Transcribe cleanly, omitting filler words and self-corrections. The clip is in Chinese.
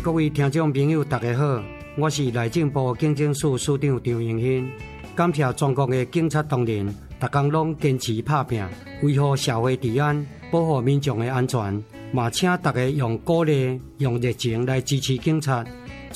各位听众朋友，大家好，我是内政部警政署署长张荣兴。感谢全国的警察同仁，逐工拢坚持打拼，维护社会治安，保护民众的安全。嘛，请大家用鼓励、用热情来支持警察。